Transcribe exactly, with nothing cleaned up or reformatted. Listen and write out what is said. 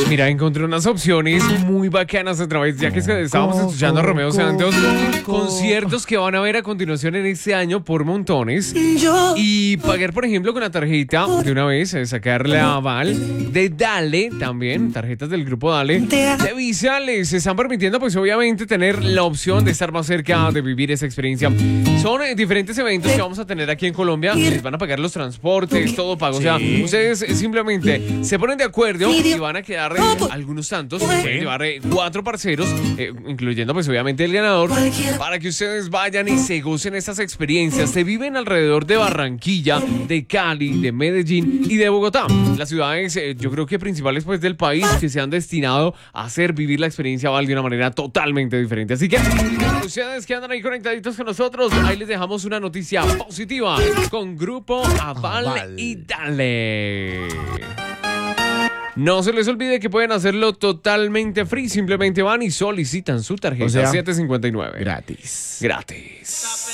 Mira, encontré unas opciones muy bacanas a través, ya que es que estábamos escuchando a Romeo Santos, conciertos que van a ver a continuación en este año por montones. Y pagar, por ejemplo, con la tarjeta de una vez, eh, sacarle aval de Dale también, tarjetas del grupo Dale. De Visa les están permitiendo, pues obviamente, tener la opción de estar más cerca de vivir esa experiencia. Son eh, diferentes eventos que vamos a tener aquí en Colombia. Les van a pagar los transportes, todo pago. O sea, ustedes eh, simplemente se ponen de acuerdo y van a quedar eh, algunos tantos. Pueden llevar eh, cuatro parceros, eh, incluyendo, pues obviamente, el ganador, para que ustedes vayan y se gocen estas experiencias. Se viven alrededor de Barranquilla, de Cali, de Medellín y de Bogotá. Las ciudades, eh, yo creo que principales, pues, del país, que se han destinado a hacer vivir la experiencia Val de una manera totalmente diferente. Así que ustedes que andan ahí conectaditos con nosotros, ahí les dejamos una noticia positiva con Grupo Aval, Aval. Y Dale. No se les olvide que pueden hacerlo totalmente free. Simplemente van y solicitan su tarjeta, o sea, siete cincuenta y nueve. Gratis. Gratis.